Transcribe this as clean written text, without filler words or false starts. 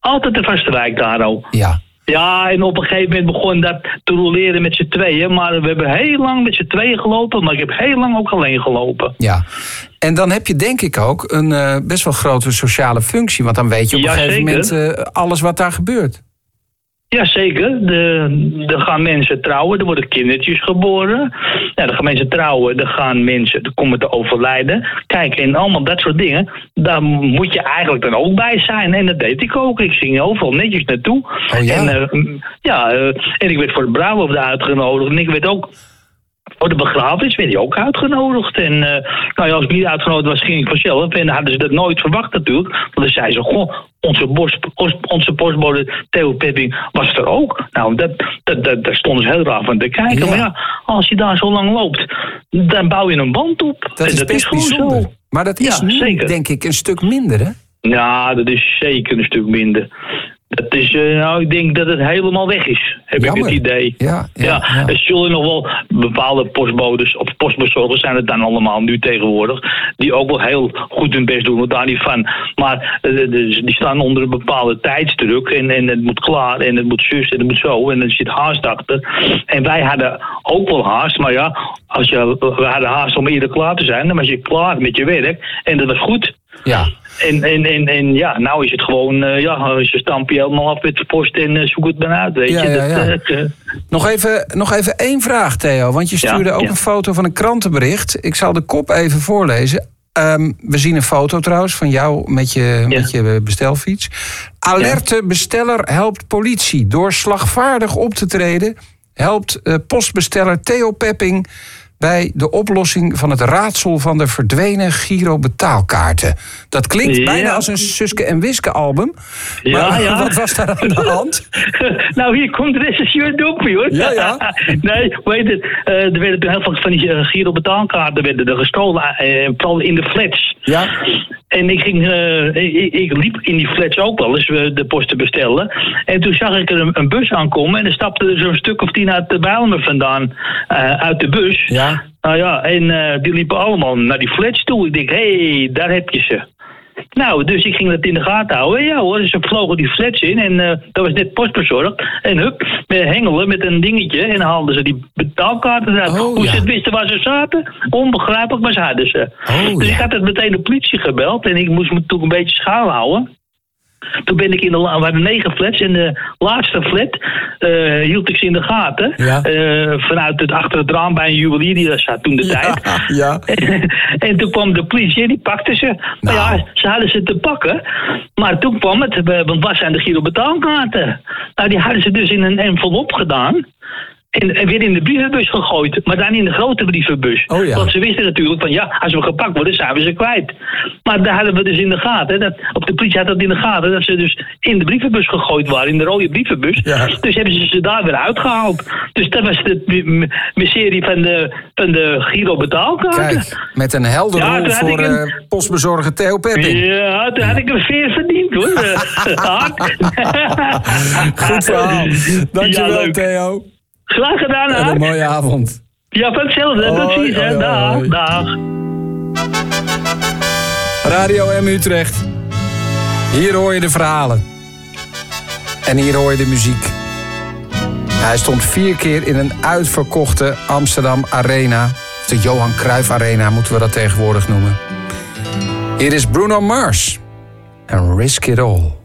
Altijd de vaste wijk daar ook. Ja. Ja, en op een gegeven moment begon dat te roleren met z'n tweeën. Maar we hebben heel lang met z'n tweeën gelopen. Maar ik heb heel lang ook alleen gelopen. Ja. En dan heb je denk ik ook een best wel grote sociale functie. Want dan weet je op een gegeven moment alles wat daar gebeurt. Jazeker, er gaan mensen trouwen, er worden kindertjes geboren. Ja, dan gaan mensen trouwen, er komen te overlijden. Kijk, en allemaal dat soort dingen, daar moet je eigenlijk dan ook bij zijn. En dat deed ik ook, ik ging overal netjes naartoe. Oh ja? En ik werd voor de bruiloft uitgenodigd en ik werd ook... Voor de begrafenis werd hij ook uitgenodigd. En als ik niet uitgenodigd was, ging ik vanzelf. En dan hadden ze dat nooit verwacht natuurlijk. Want dan zei ze, goh, onze postbode Theo Pepping was er ook. Nou, daar stonden ze heel raar van te kijken. Ja. Maar ja, als je daar zo lang loopt, dan bouw je een band op. Dat is best bijzonder. Zo. Maar dat is nu, zeker, denk ik, een stuk minder, hè? Ja, dat is zeker een stuk minder. Dat is, ik denk dat het helemaal weg is, heb ik het idee. Ja. Er zullen nog wel bepaalde postbodes of postbezorgers zijn het dan allemaal nu tegenwoordig, die ook wel heel goed hun best doen, daar niet van. Maar die staan onder een bepaalde tijdsdruk en het moet klaar en het moet zus en het moet zo en er zit haast achter. En wij hadden ook wel haast, maar ja, we hadden haast om eerder klaar te zijn, dan was je klaar met je werk en dat was goed. Ja. En nou is het gewoon, je stamp je helemaal af met de post en zoek het maar uit, weet je. Nog even één vraag, Theo, want je stuurde ook een foto van een krantenbericht. Ik zal de kop even voorlezen. We zien een foto trouwens van jou met je bestelfiets. Alerte besteller helpt politie. Door slagvaardig op te treden helpt postbesteller Theo Pepping bij de oplossing van het raadsel van de verdwenen Giro-betaalkaarten. Dat klinkt bijna als een Suske en Wiske album. Maar wat was daar aan de hand? Nou, hier komt de rechercheur Doppie, hoor. Ja. Nee, weet het, er werden heel veel van die Giro-betaalkaarten werden er gestolen, vooral in de flats. Ja. En ik liep in die flats ook wel eens de post te bestellen. En toen zag ik er een bus aankomen en er stapte er zo'n stuk of 10 uit de Bijlmer vandaan uit de bus. Ja. Nou ja, en die liepen allemaal naar die flats toe. Ik denk, hé, daar heb je ze. Nou, dus ik ging dat in de gaten houden. Ja hoor, ze vlogen die flats in en dat was net postbezorgd. En hup, met hengelen met een dingetje en haalden ze die betaalkaarten eruit. Hoe ze het wisten waar ze zaten, onbegrijpelijk, maar ze hadden ze. Dus ik had het meteen de politie gebeld en ik moest me toen een beetje schaal houden. Toen ben ik we hadden 9 flats en de laatste flat hield ik ze in de gaten. Ja. Vanuit achter het raam bij een juwelier die daar zat toen de tijd. Ja. En toen kwam de politie en die pakte ze. Nou. Maar ja, ze hadden ze te pakken. Maar toen kwam het, want waar zijn de Giro-betaalkaarten? Nou, die hadden ze dus in een envelop gedaan. En weer in de brievenbus gegooid. Maar dan in de grote brievenbus. Oh ja. Want ze wisten natuurlijk van als we gepakt worden, zijn we ze kwijt. Maar daar hadden we dus in de gaten. Op de politie had dat in de gaten. Dat ze dus in de brievenbus gegooid waren. In de rode brievenbus. Ja. Dus hebben ze daar weer uitgehaald. Dus dat was de miserie van de Giro-betaalkaarten. Kijk, met een helder rol voor postbezorger Theo Pepping. Ja, toen had ik een veer verdiend, hoor. Goed verhaal. Dankjewel, Theo. Graag gedaan, hè? Een mooie avond. Ja, van hetzelfde. Precies, hè. Dag. Radio M Utrecht. Hier hoor je de verhalen. En hier hoor je de muziek. Hij stond 4 keer in een uitverkochte Amsterdam Arena. De Johan Cruijff Arena moeten we dat tegenwoordig noemen. Hier is Bruno Mars. En Risk It All.